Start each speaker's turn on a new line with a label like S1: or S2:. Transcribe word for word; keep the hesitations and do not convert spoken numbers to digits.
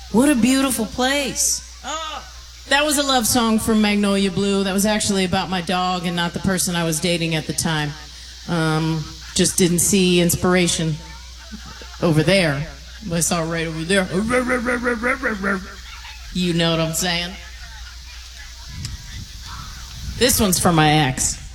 S1: What a beautiful place. That was a love song from Magnolia Blue. That was actually about my dog and not the person I was dating at the time. Um, just didn't see inspiration over there. I saw it right over there. You know what I'm saying? This one's for my ex.